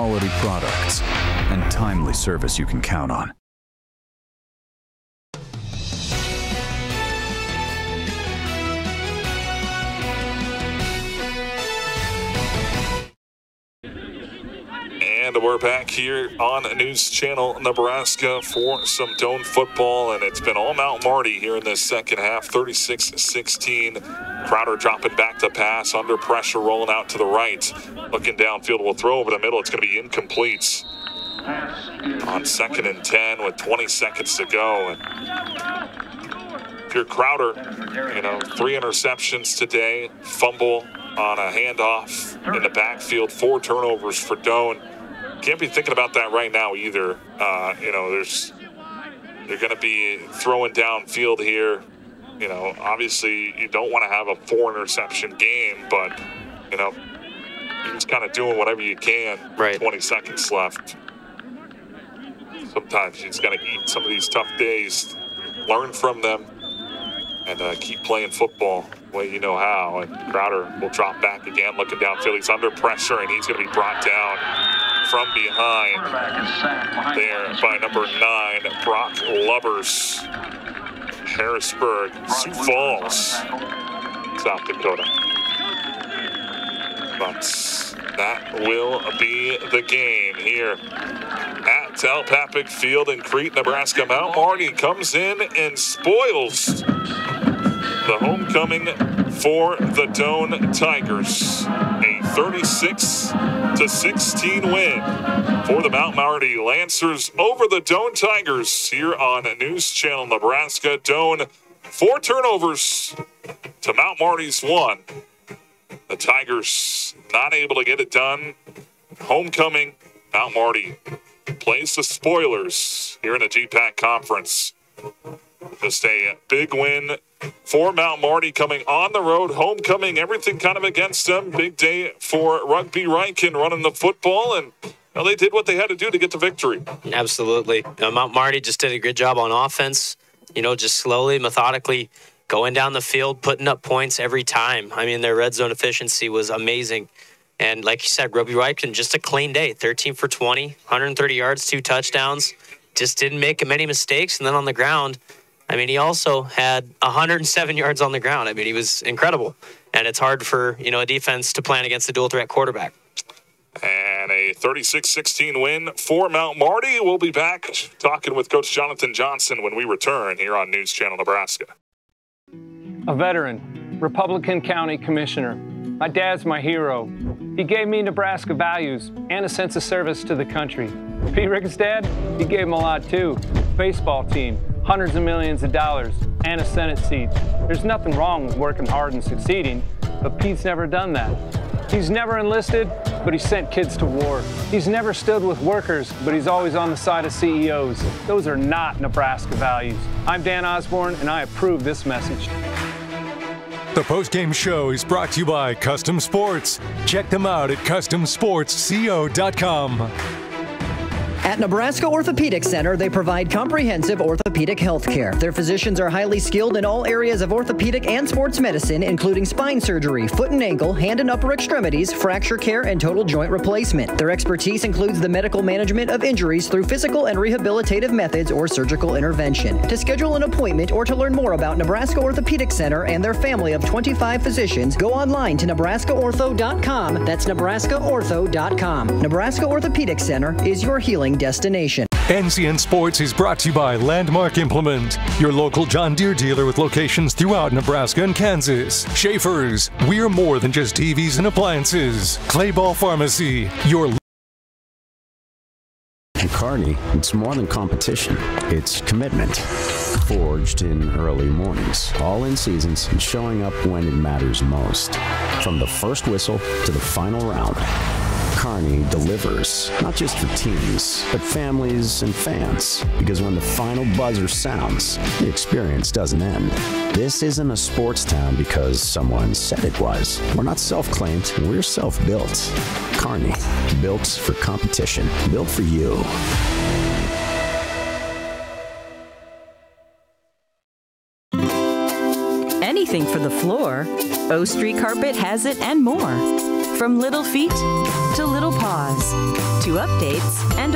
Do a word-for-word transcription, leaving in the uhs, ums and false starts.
quality products, and timely service you can count on. And we're back here on News Channel Nebraska for some Doane football, and it's been all Mount Marty here in this second half, thirty-six sixteen. Crowder dropping back to pass, under pressure, rolling out to the right. Looking downfield, will throw over the middle. It's going to be incomplete on second and ten with twenty seconds to go. And if you're Crowder, you know, three interceptions today, fumble on a handoff in the backfield, four turnovers for Doane. Can't be thinking about that right now either. Uh, you know, there's you're going to be throwing downfield here. You know, obviously you don't want to have a four interception game, but you know, you're just kind of doing whatever you can. Right. twenty seconds left. Sometimes you just got to eat some of these tough days, learn from them, and uh, keep playing football the way you know how. And Crowder will drop back again, looking downfield. He's under pressure, and he's going to be brought down from behind there by number nine, Brock Lubbers. Harrisburg, Sioux Falls, South Dakota. But that will be the game here at Telpapic Field in Crete, Nebraska. Mount Marty comes in and spoils the homecoming for the Doane Tigers. A thirty-six to sixteen win for the Mount Marty Lancers over the Doane Tigers here on News Channel Nebraska. Doane, four turnovers to Mount Marty's one. The Tigers not able to get it done. Homecoming, Mount Marty plays the spoilers here in the G PAC Conference. Just a big win for Mount Marty coming on the road. Homecoming, everything kind of against them. Big day for Rugby Riken running the football, and well, they did what they had to do to get the victory. Absolutely. Uh, Mount Marty just did a good job on offense, you know, just slowly, methodically going down the field, putting up points every time. I mean, their red zone efficiency was amazing. And like you said, Rugby Riken, just a clean day, thirteen for twenty, one hundred thirty yards, two touchdowns. Just didn't make many mistakes. And then on the ground, I mean, he also had one hundred seven yards on the ground. I mean, he was incredible. And it's hard for, you know, a defense to plan against a dual-threat quarterback. And a thirty-six sixteen win for Mount Marty. We'll be back talking with Coach Jonathan Johnson when we return here on News Channel Nebraska. A veteran, Republican County Commissioner. My dad's my hero. He gave me Nebraska values and a sense of service to the country. P. Rick's dad, he gave him a lot too. Baseball team, hundreds of millions of dollars, and a Senate seat. There's nothing wrong with working hard and succeeding, but Pete's never done that. He's never enlisted, but he sent kids to war. He's never stood with workers, but he's always on the side of C E Os. Those are not Nebraska values. I'm Dan Osborne, and I approve this message. The postgame show is brought to you by Custom Sports. Check them out at custom sports co dot com. At Nebraska Orthopedic Center, they provide comprehensive orthopedic health care. Their physicians are highly skilled in all areas of orthopedic and sports medicine, including spine surgery, foot and ankle, hand and upper extremities, fracture care, and total joint replacement. Their expertise includes the medical management of injuries through physical and rehabilitative methods or surgical intervention. To schedule an appointment or to learn more about Nebraska Orthopedic Center and their family of twenty-five physicians, go online to nebraska ortho dot com. That's nebraska ortho dot com. Nebraska Orthopedic Center is your healing destination. N C N Sports is brought to you by Landmark Implement, your local John Deere dealer with locations throughout Nebraska and Kansas. Schaefer's, we're more than just T Vs and appliances. Clayball Pharmacy, your... At Kearney, it's more than competition. It's commitment. Forged in early mornings, all in seasons, and showing up when it matters most. From the first whistle to the final round, Kearney delivers, not just for teams, but families and fans. Because when the final buzzer sounds, the experience doesn't end. This isn't a sports town because someone said it was. We're not self-claimed, we're self-built. Kearney, built for competition, built for you. Anything for the floor, O Street Carpet has it and more. From little feet to little paws, to updates and